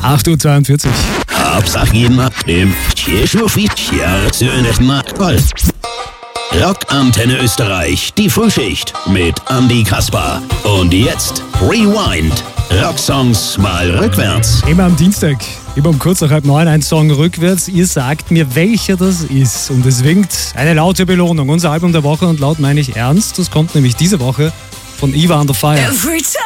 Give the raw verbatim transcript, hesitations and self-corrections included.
acht Uhr zweiundvierzig. Hauptsache jemand im Rock Antenne Österreich, die Frühschicht mit Andy Kasper. Und jetzt Rewind. Rocksongs mal rückwärts. Immer am Dienstag, immer um kurz nach halb neun, ein Song rückwärts. Ihr sagt mir, welcher das ist. Und es winkt eine laute Belohnung. Unser Album der Woche, und laut meine ich ernst. Das kommt nämlich diese Woche von Eva Under Fire. Every time